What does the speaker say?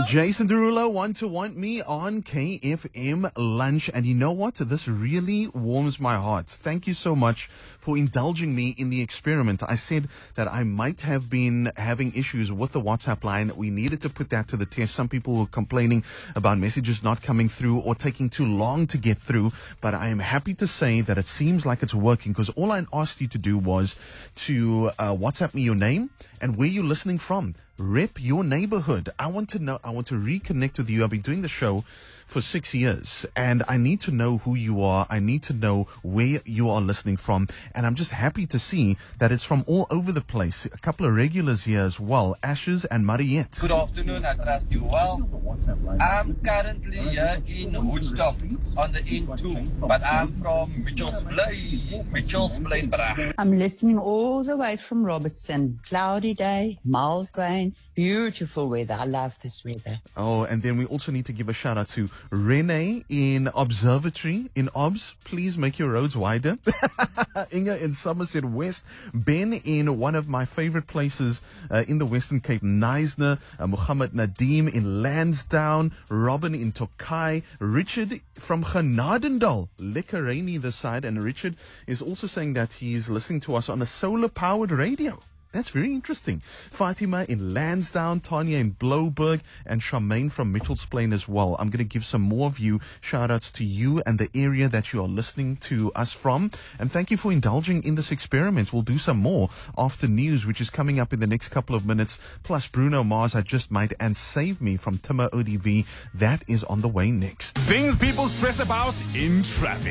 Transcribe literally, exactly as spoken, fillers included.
Jason Derulo, want to want me on K F M Lunch. And you know what? This really warms my heart. Thank you so much for indulging me in the experiment. I said that I might have been having issues with the WhatsApp line. We needed to put that to the test. Some people were complaining about messages not coming through or taking too long to get through. But I am happy to say that it seems like it's working, because all I asked you to do was to uh, WhatsApp me your name and where you're listening from. Rep your neighborhood. I want to know, I want to reconnect with you. I've been doing the show for six years and I need to know who you are. I need to know where you are listening from. And I'm just happy to see that it's from all over the place. A couple of regulars here as well, Ashes and Mariette. Good afternoon, I trust you well. I'm currently here in Woodstock on the N two, but I'm from Mitchell's Plain. Mitchell's Plain, bruh. I'm listening all the way from Robertson. Cloudy day, mild rain, beautiful weather. I love this weather. Oh, and then we also need to give a shout out to Renee in Observatory in Obs. Please make your roads wider. Inga in Somerset West. Ben in one of my favorite places uh, in the Western Cape, Neisner. Uh, Muhammad Nadim in Lansdowne. Robin in Tokai. Richard from Genadendal. Lekker rainy this side. And Richard is also saying that he's listening to us on a solar-powered radio. That's very interesting. Fatima in Lansdowne, Tanya in Blouberg, and Charmaine from Mitchell's Plain as well. I'm going to give some more of you shout-outs to you and the area that you are listening to us from. And thank you for indulging in this experiment. We'll do some more after news, which is coming up in the next couple of minutes. Plus Bruno Mars, I Just Might, and Save Me from Timur O D V. That is on the way next. Things people stress about in traffic.